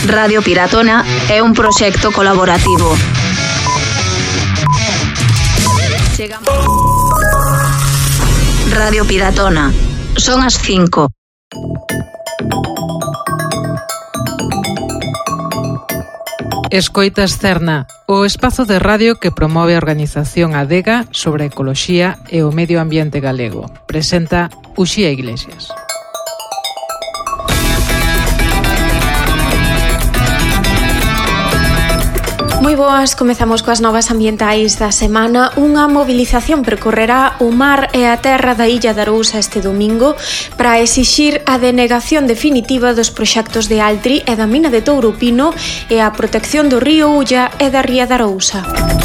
Radio Piratona é un proxecto colaborativo. Chegamos. Radio Piratona. Son as 5. Escoitas Cerna, o espazo de radio que promove a organización ADEGA sobre a ecoloxía e o medio ambiente galego. Presenta Uxía Iglesias. Moi boas, comezamos coas novas ambientais da semana. Unha mobilización percorrerá o mar e a terra da Illa de Arousa este domingo para exixir a denegación definitiva dos proxectos de Altri e da mina de Touro-Pino e a protección do río Ulla e da ría de Arousa.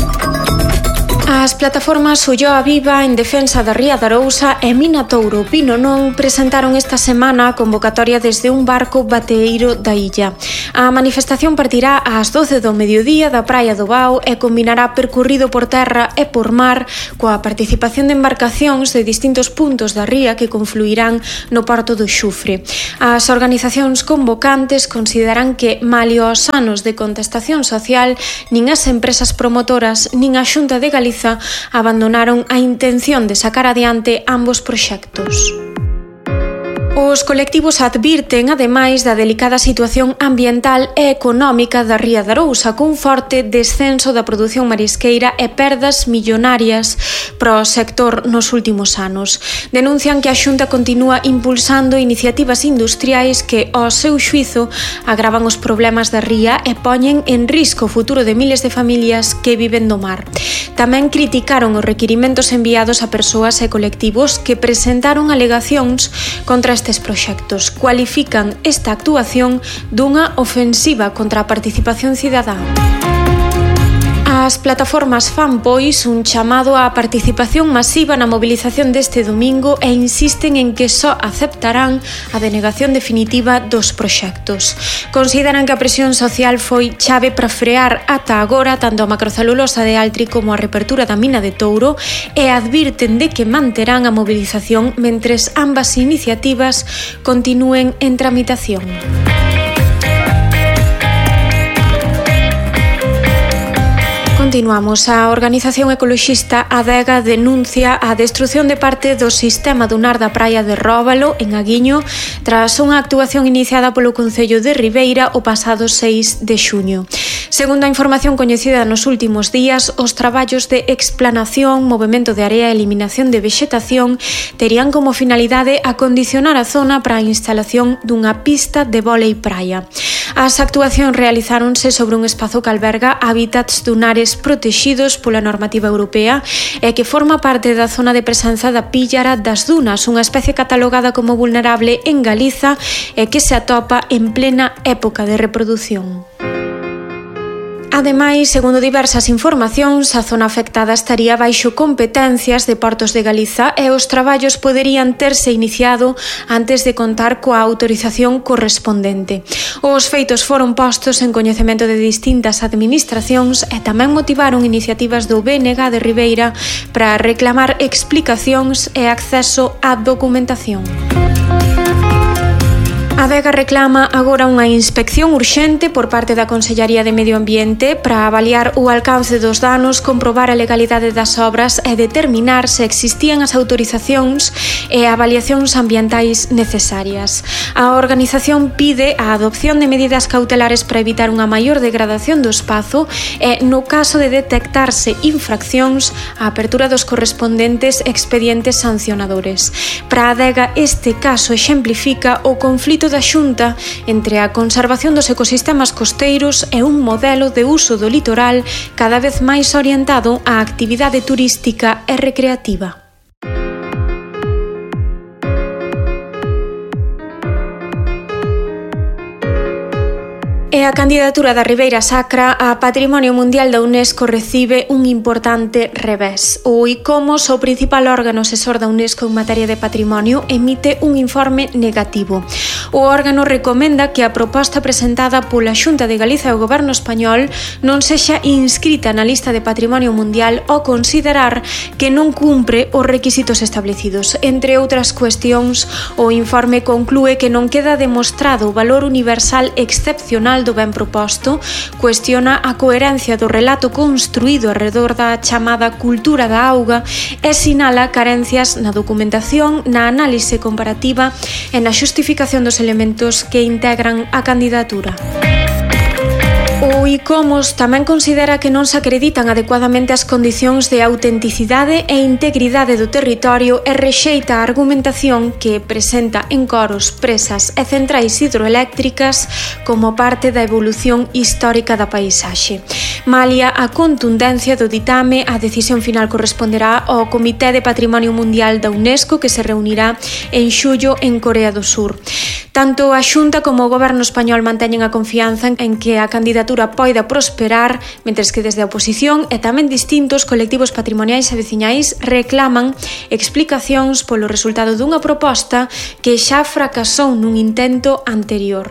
As plataformas Ulloa Viva en defensa da ría de Arousa e Mina Touro-Pino non presentaron esta semana a convocatoria desde un barco bateeiro da illa. A manifestación partirá ás 12 do mediodía da Praia do Bao e combinará percorrido por terra e por mar coa participación de embarcacións de distintos puntos da ría que confluirán no porto do Xufre. As organizacións convocantes consideran que, malio aos anos de contestación social, nin as empresas promotoras nin a Xunta de Galicia abandonaron a intención de sacar adiante ambos proxectos. Os colectivos advirten, ademais, da delicada situación ambiental e económica da ría de Arousa, cun forte descenso da produción marisqueira e perdas millonarias para o sector nos últimos anos. Denuncian que a Xunta continúa impulsando iniciativas industriais que, ao seu xuízo, agravan os problemas da ría e poñen en risco o futuro de miles de familias que viven do mar. Tamén criticaron os requirimentos enviados a persoas e colectivos que presentaron alegacións contra estes proxectos. Cualifican esta actuación dunha ofensiva contra a participación cidadá. As plataformas fan, pois, un chamado á participación masiva na mobilización deste domingo e insisten en que só aceptarán a denegación definitiva dos proxectos. Consideran que a presión social foi chave para frear ata agora tanto a macrocelulosa de Altri como a reapertura da mina de Touro e advirten de que manterán a mobilización mentres ambas iniciativas continúen en tramitación. Continuamos. A organización ecoloxista ADEGA denuncia a destrución de parte do sistema dunar da praia de Róbalo, en Aguiño, tras unha actuación iniciada polo Concello de Ribeira o pasado 6 de xuño. Segundo a información coñecida nos últimos días, os traballos de explanación, movemento de area e eliminación de vexetación terían como finalidade acondicionar a zona para a instalación dunha pista de vólei praia. As actuacións realizáronse sobre un espazo que alberga hábitats dunares protexidos pola normativa europea e que forma parte da zona de presenza da píllara das dunas, unha especie catalogada como vulnerable en Galiza e que se atopa en plena época de reprodución. Ademais, segundo diversas informacións, a zona afectada estaría baixo competencias de Portos de Galiza e os traballos poderían terse iniciado antes de contar coa autorización correspondente. Os feitos foron postos en coñecemento de distintas administracións e tamén motivaron iniciativas do BNG de Ribeira para reclamar explicacións e acceso á documentación. A ADEGA reclama agora unha inspección urxente por parte da Consellaría de Medio Ambiente para avaliar o alcance dos danos, comprobar a legalidade das obras e determinar se existían as autorizacións e avaliacións ambientais necesarias. A organización pide a adopción de medidas cautelares para evitar unha maior degradación do espazo e, no caso de detectarse infraccións, a apertura dos correspondentes expedientes sancionadores. Para a ADEGA, este caso exemplifica o conflito da Xunta entre a conservación dos ecosistemas costeiros e un modelo de uso do litoral cada vez máis orientado á actividade turística e recreativa. E a candidatura da Ribeira Sacra a Patrimonio Mundial da UNESCO recibe un importante revés. O ICOMOS, o principal órgano asesor da UNESCO en materia de patrimonio, emite un informe negativo. O órgano recomenda que a proposta presentada pola Xunta de Galiza e o Goberno español non sexa inscrita na lista de Patrimonio Mundial ao considerar que non cumpre os requisitos establecidos. Entre outras cuestións, o informe conclúe que non queda demostrado o valor universal excepcional do do ben proposto, cuestiona a coherencia do relato construído alrededor da chamada cultura da auga e sinala carencias na documentación, na análise comparativa e na xustificación dos elementos que integran a candidatura. O ICOMOS tamén considera que non se acreditan adecuadamente as condicións de autenticidade e integridade do territorio e rexeita a argumentación que presenta encoros, presas e centrais hidroeléctricas como parte da evolución histórica da paisaxe. Malia a contundencia do ditame, a decisión final corresponderá ao Comité de Patrimonio Mundial da UNESCO que se reunirá en xullo en Corea do Sur. Tanto a Xunta como o Goberno español manteñen a confianza en que a candidatura poida prosperar, mentres que desde a oposición e tamén distintos colectivos patrimoniais e veciñais reclaman explicacións polo resultado dunha proposta que xa fracasou nun intento anterior.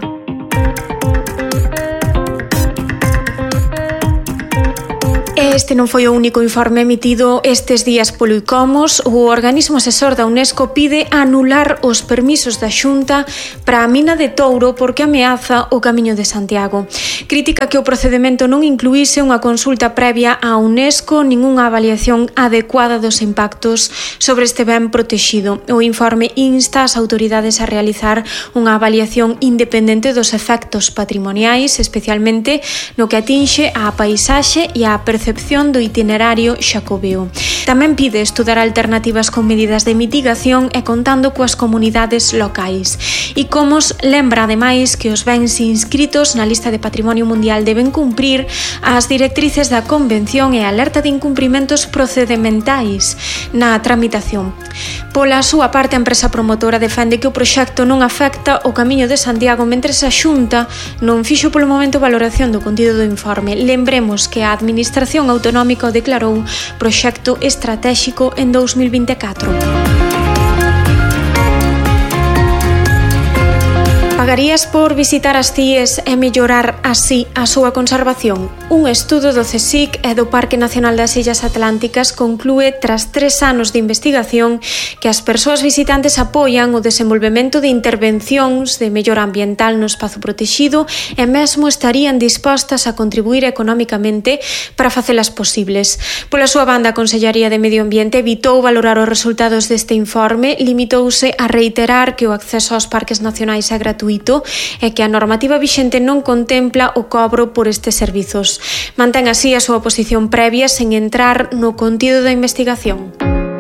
Este non foi o único informe emitido estes días polo ICOMOS. O organismo asesor da UNESCO pide anular os permisos da Xunta para a mina de Touro porque ameaza o Camiño de Santiago. Critica que o procedemento non incluíse unha consulta previa á UNESCO nin unha avaliación adecuada dos impactos sobre este ben protexido. O informe insta as autoridades a realizar unha avaliación independente dos efectos patrimoniais, especialmente no que atinxe á paisaxe e á percepción do itinerario xacobeo. Tamén pide estudar alternativas con medidas de mitigación e contando coas comunidades locais. ICOMOS lembra ademais que os bens inscritos na lista de Patrimonio Mundial deben cumprir as directrices da Convención e alerta de incumprimentos procedementais na tramitación. Pola súa parte, a empresa promotora defende que o proxecto non afecta o Camiño de Santiago mentres a Xunta non fixo polo momento valoración do contido do informe. Lembremos que a Administración Autonómica o declarou proxecto estratéxico en 2024. Pagarías por visitar as CIEs e mellorar así a súa conservación? Un estudo do CSIC e do Parque Nacional das Illas Atlánticas conclúe, tras 3 anos de investigación, que as persoas visitantes apoian o desenvolvemento de intervencións de mellora ambiental no espazo protexido e mesmo estarían dispostas a contribuir economicamente para facelas posibles. Pola súa banda, a Consellería de Medio Ambiente evitou valorar os resultados deste informe, limitouse a reiterar que o acceso aos parques nacionais é gratuito e que a normativa vixente non contempla o cobro por estes servizos. Mantén así a súa posición previa sen entrar no contido da investigación.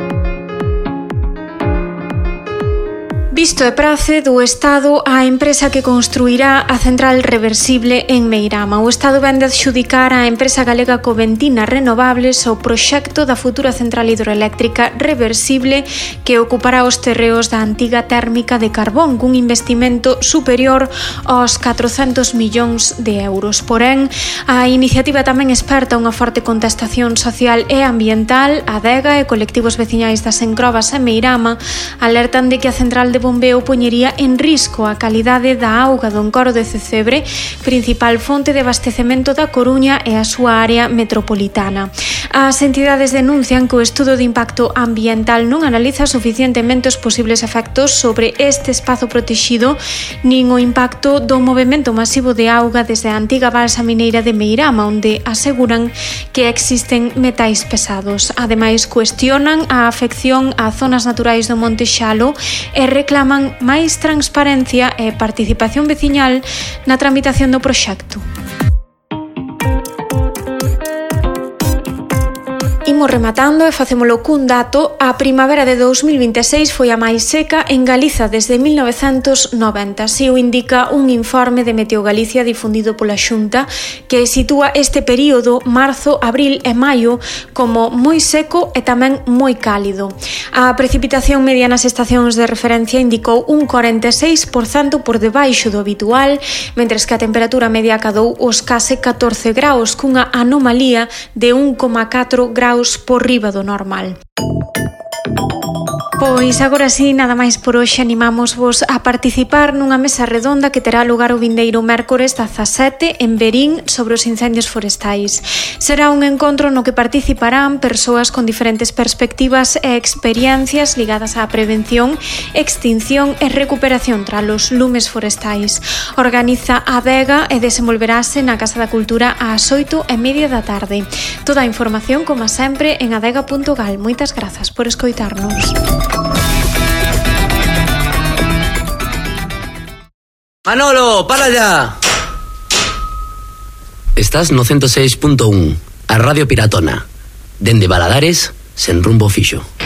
Visto e prace do Estado á empresa que construirá a central reversible en Meirama. O Estado vende adxudicar á empresa galega Coventina Renovables o proxecto da futura central hidroeléctrica reversible que ocupará os terreos da antiga térmica de carbón cun investimento superior aos 400 millóns de euros. Porén, a iniciativa tamén esperta unha forte contestación social e ambiental. A Adega e colectivos veciñais das Encrobas e Meirama alertan de que a central de bombeo poñería en risco a calidade da auga do encoro de Cecebre, principal fonte de abastecemento da Coruña e a súa área metropolitana. As entidades denuncian que o estudo de impacto ambiental non analiza suficientemente os posibles efectos sobre este espazo protexido nin o impacto do movemento masivo de auga desde a antiga balsa mineira de Meirama, onde aseguran que existen metais pesados. Ademais, cuestionan a afección a zonas naturais do Monte Xalo e reclaman máis transparencia e participación veciñal na tramitación do proxecto. Imos rematando e facémolo cun dato. A primavera de 2026 foi a máis seca en Galiza desde 1990. Así o indica un informe de Meteo Galicia difundido pola Xunta que sitúa este período, marzo, abril e maio, como moi seco e tamén moi cálido. A precipitación media nas estacións de referencia indicou un 46% por debaixo do habitual, mentres que a temperatura media acadou os case 14 graus, cunha anomalía de 1,4 graus por riba do normal. Pois agora sí, nada máis por hoxe, animámosvos a participar nunha mesa redonda que terá lugar o vindeiro mércores 17 en Verín sobre os incendios forestais. Será un encontro no que participarán persoas con diferentes perspectivas e experiencias ligadas á prevención, extinción e recuperación tras os lumes forestais. Organiza a Adega e desenvolverase na Casa da Cultura ás 8:30 da tarde. Toda a información, como sempre, en adega.gal. Moitas grazas por escoitarnos. Manolo, para ya. Estás no 106.1, a Radio Piratona. Dende Baladares, sen rumbo fixo.